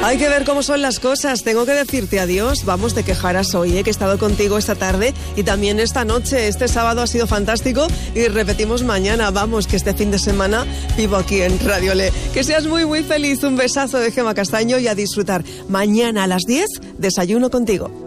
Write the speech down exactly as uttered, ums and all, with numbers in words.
Hay que ver cómo son las cosas. Tengo que decirte adiós. Vamos, te quejarás hoy, ¿eh? Que he estado contigo esta tarde y también esta noche. Este sábado ha sido fantástico y repetimos mañana. Vamos, que este fin de semana vivo aquí en Radio Le. Que seas muy, muy feliz. Un besazo de Gemma Castaño y a disfrutar. Mañana a las diez, desayuno contigo.